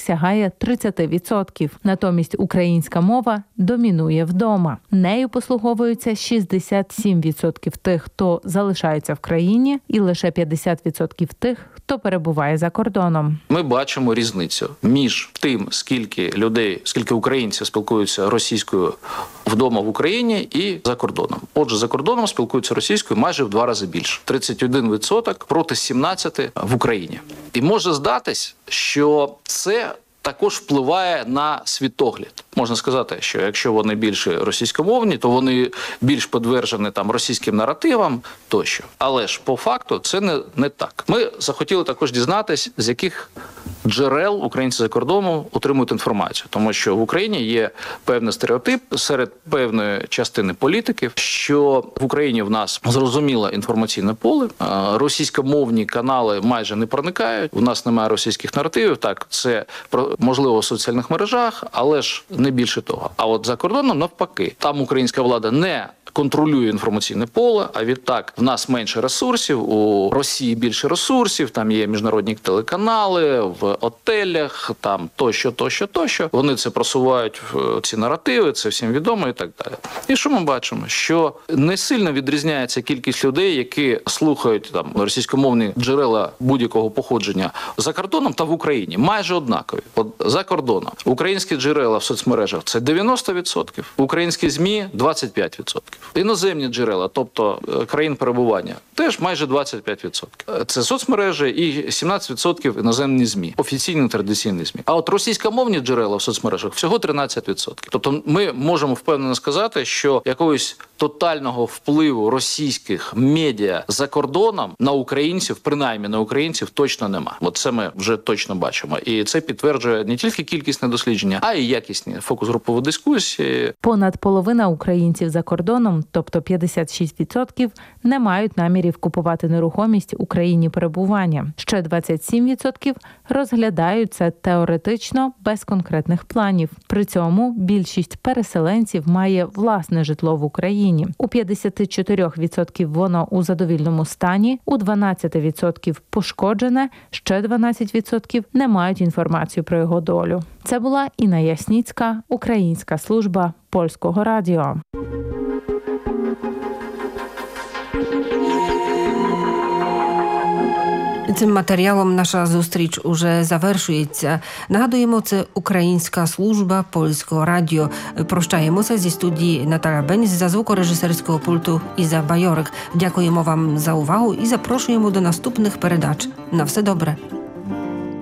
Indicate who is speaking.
Speaker 1: сягає 30%. Натомість українська мова домінує вдома. Нею послуговуються 67% тих, хто залишається в країні, і лише 50% тих, хто перебуває за кордоном.
Speaker 2: Ми бачимо різницю між тим, скільки українців спілкуються російською вдома в Україні і за кордоном. Отже, за кордоном спілкуються російською майже в 2 рази більше. 31% проти 17% в Україні. І може здатись, що це також впливає на світогляд. Можна сказати, що якщо вони більше російськомовні, то вони більш підтверджені російським наративам тощо. Але ж по факту це не так. Ми захотіли також дізнатись, з яких джерел українці за кордоном отримують інформацію. Тому що в Україні є певний стереотип серед певної частини політиків, що в Україні в нас зрозуміле інформаційне поле, російськомовні канали майже не проникають, у нас немає російських наративів, так, це можливо в соціальних мережах, але ж не більше того. А от за кордоном навпаки, там українська влада не контролює інформаційне поле, а відтак в нас менше ресурсів, у Росії більше ресурсів, там є міжнародні телеканали, в готелях, там тощо. Вони це просувають, ці наративи, це всім відомо і так далі. І що ми бачимо? Що не сильно відрізняється кількість людей, які слухають російськомовні джерела будь-якого походження за кордоном та в Україні. Майже однакові. От за кордоном. Українські джерела в соцмережах – це 90%, українські ЗМІ – 25%. Іноземні джерела, тобто країн перебування, теж майже 25%. Це соцмережі і 17% іноземні ЗМІ, офіційні традиційні ЗМІ. А от російськомовні джерела в соцмережах всього 13%. Тобто ми можемо впевнено сказати, що якогось тотального впливу російських медіа за кордоном на українців, принаймні на українців, точно нема. От це ми вже точно бачимо. І це підтверджує не тільки кількісне дослідження, а й якісні фокус-групові дискусії.
Speaker 1: Понад половина українців за кордоном, тобто 56%, не мають намірів купувати нерухомість у країні перебування. Ще 27% розглядають це теоретично без конкретних планів. При цьому більшість переселенців має власне житло в Україні. У 54% воно у задовільному стані, у 12% пошкоджене, ще 12% не мають інформацію про його долю. Це була Інна Ясніцька, Українська служба Польського радіо.
Speaker 3: Цим матеріалом наша зустріч уже завершується. Нагадуємо, це Українська служба Польського радіо. Прощаємося зі студії Наталя Бенць, за звукорежисерського пульту Іза Бajorek. Дякуємо вам за увагу і запрошуємо до наступних передач. На все добре.